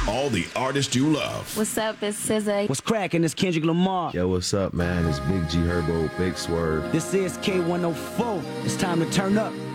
all the artists you love. What's up, it's SZA. What's cracking? It's Kendrick Lamar. Yo, what's up, man? It's Big G Herbo, Big Swerve. This is K104. It's time to turn up.